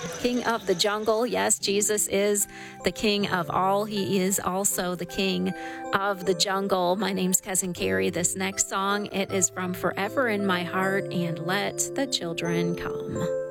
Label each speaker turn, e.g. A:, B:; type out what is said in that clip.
A: King of the jungle. Yes, Jesus is the King of all. He is also the King of the jungle. My name's Cousin Carrie. This next song, it is from Forever in My Heart and Let the Children Come.